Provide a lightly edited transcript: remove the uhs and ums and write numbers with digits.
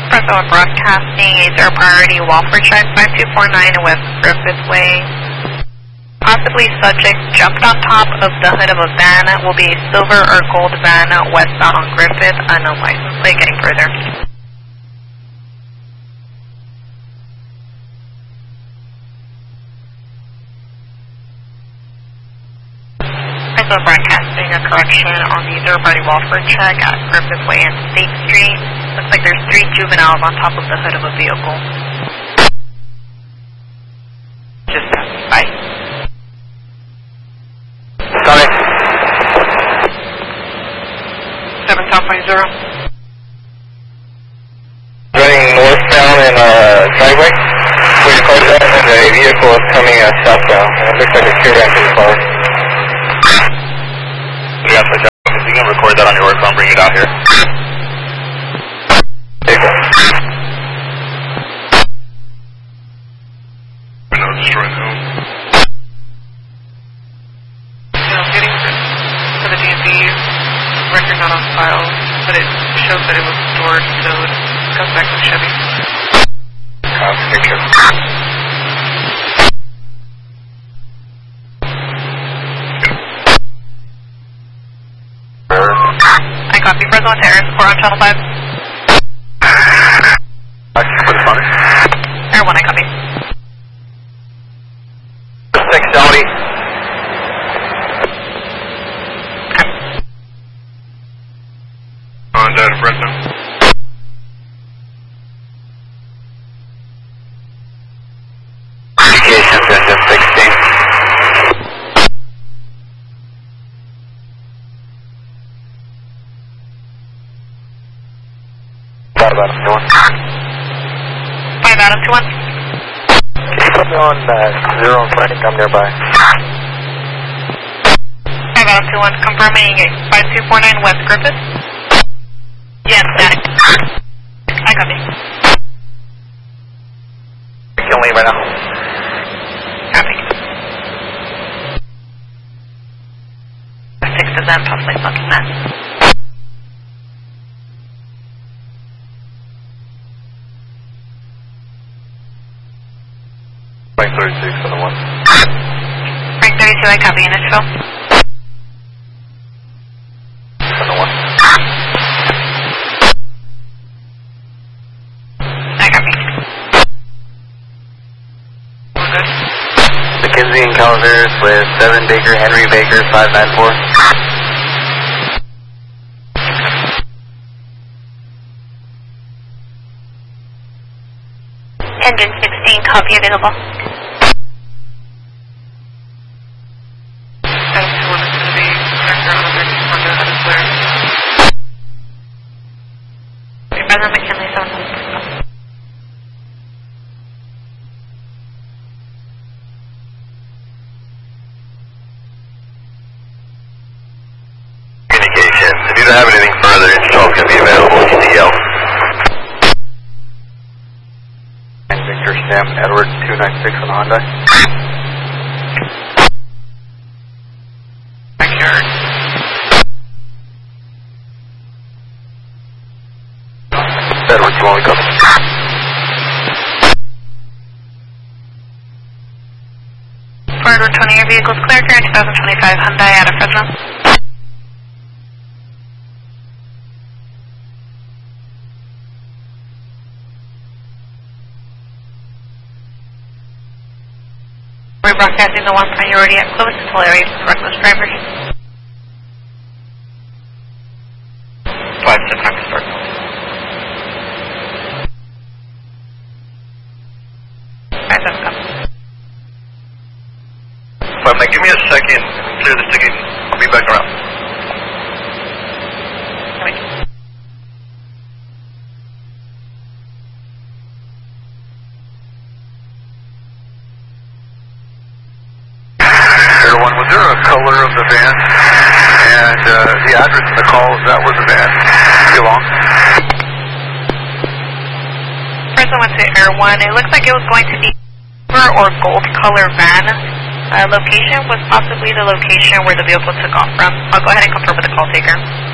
Fresno Broadcasting, 80 priority Walford check, 5249 West Griffith Way. Possibly subject jumped on top of the hood of a van. Will be a silver or gold van westbound on Griffith. Unknown license plate. Getting further. Fresno Broadcasting, a correction on the third-party Walford check at Griffith Way and State Street. Looks like there's 3 juveniles on top of the hood of a vehicle. Just passing by. Got it. 7 South Point 0. Running northbound in driveway. We recorded that, and the vehicle is coming southbound. And it looks like a caravan to the car. Yeah, so you can record that on your work phone, bring it out here. Vehicle. No, destroying the home. Getting to the DMV record not on file, but it shows that it was stored, so it comes back to Chevy. Picture. I copy. Fresno Terrace, 4 on Channel 5. For the phone. Air 1, I copy. 6 Audi. On down to Fresno. Indications engine 16. About Adam 2-1. 5 Adam 2-1. Can you put me on 0 and planning? I'm nearby. 5 Adam 2-1, confirming 5249 West Griffith. Yes, static. I copy. You can leave right now. Copy. I fixed that, possibly fucking that. Frank 36 on the 1. Frank 32, I copy. Initial. On the 1. I copy. We're good. Mackenzie and Calaveras with 7 Baker, Henry Baker, 594. Engine 16, copy available. Brother McKinley, 7. Communications. If you don't have anything further, install can be available at EDL. And Victor Stam, Edward 296 on the Honda. Backyard. Edward, you only come. Forward 20, your vehicle's clear. Current 2025 Hyundai out of Fresno. We're broadcasting the 1 priority at close until area for reckless drivers. 5 to time start. Give me a second, clear the ticket, I'll be back around. Everyone, was there a color of the van? And the address in the call, that was the van. Too long? First I went to Air 1. It looks like it was going to be silver or gold color van. Location was possibly the location where the vehicle took off from. I'll go ahead and confirm with the call taker.